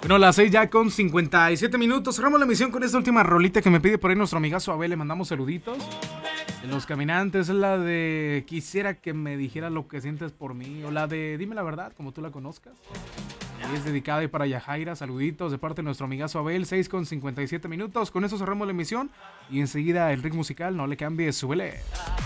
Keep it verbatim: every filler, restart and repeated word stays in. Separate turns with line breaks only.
Bueno, las seis ya con cincuenta y siete minutos. Cerramos la emisión con esta última rolita que me pide por ahí nuestro amigazo Abel. Le mandamos saluditos. De los caminantes es la de quisiera que me dijera lo que sientes por mí. O la de dime la verdad, como tú la conozcas. Y es dedicada y para Yajaira. Saluditos de parte de nuestro amigazo Abel. seis con cincuenta y siete minutos. Con eso cerramos la emisión. Y enseguida el ritmo musical. No le cambie, súbele.